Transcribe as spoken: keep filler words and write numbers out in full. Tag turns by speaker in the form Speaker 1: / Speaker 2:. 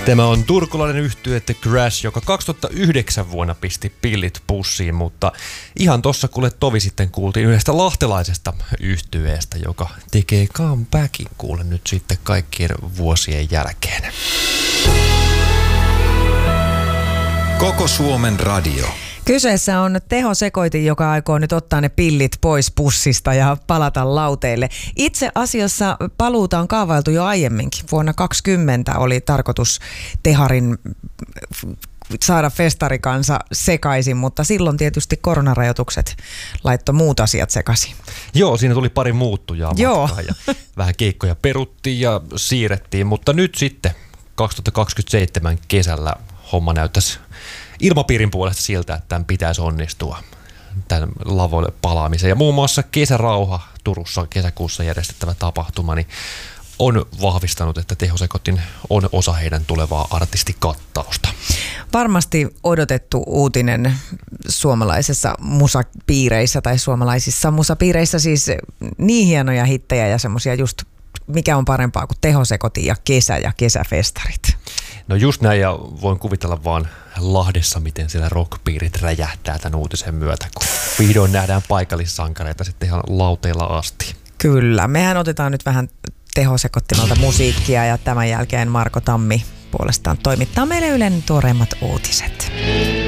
Speaker 1: Tämä on turkulainen yhtye The Crash, joka kaksituhattayhdeksän vuonna pisti pillit pussiin, mutta ihan tossa kuule tovi sitten kuultiin yhdestä lahtelaisesta yhtyeestä, joka tekee comebackin kuule nyt sitten kaikkien vuosien jälkeen.
Speaker 2: Koko Suomen radio.
Speaker 3: Kyseessä on tehosekoitin, joka aikoo nyt ottaa ne pillit pois pussista ja palata lauteille. Itse asiassa paluuta on kaavailtu jo aiemminkin. Vuonna kaksikymmentä oli tarkoitus Teharin saada festarikansa sekaisin, mutta silloin tietysti koronarajoitukset laittoi muut asiat sekaisin.
Speaker 1: Joo, siinä tuli pari muuttujaa matkaan ja vähän keikkoja peruttiin ja siirrettiin, mutta nyt sitten kaksituhattakaksikymmentäseitsemän kesällä homma näyttäisi ilmapiirin puolesta siltä, että tämän pitäisi onnistua, tämän lavoille palaamisen. Ja muun muassa Kesärauha Turussa kesäkuussa järjestettävä tapahtuma niin on vahvistanut, että tehosekoitin on osa heidän tulevaa artistikattausta.
Speaker 3: Varmasti odotettu uutinen suomalaisessa musapiireissä tai suomalaisissa musapiireissä, siis niin hienoja hittejä ja semmoisia just, mikä on parempaa kuin tehosekoitin ja kesä ja kesäfestarit.
Speaker 1: No just näin, ja voin kuvitella vaan Lahdessa, miten siellä rockpiirit räjähtää tämän uutisen myötä, kun vihdoin nähdään paikallissankareita sitten ihan lauteilla asti.
Speaker 3: Kyllä, mehän otetaan nyt vähän tehosekoittimelta musiikkia ja tämän jälkeen Marko Tammi puolestaan toimittaa meille Ylen tuoreimmat uutiset.